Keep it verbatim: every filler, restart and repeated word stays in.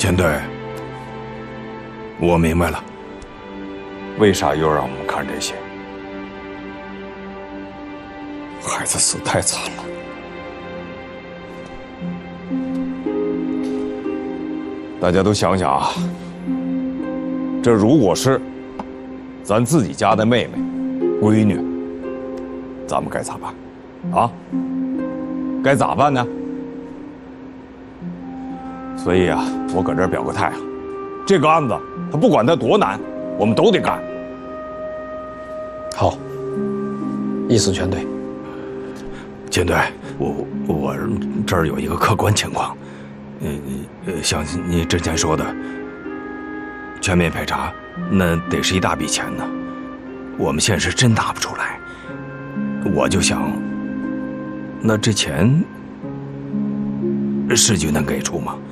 钱队，我明白了，为啥又让我们看这些？孩子死太惨了。大家都想想啊，这如果是咱自己家的妹妹、闺女，咱们该咋办？啊？该咋办呢？所以啊，我搁这儿表个态啊，这个案子，他不管它多难，我们都得干。 好，意思全对。 钱队，我我这儿有一个客观情况，嗯呃，像你之前说的，全面排查，那得是一大笔钱呢，我们现实真拿不出来。我就想，那这钱市局能给出吗？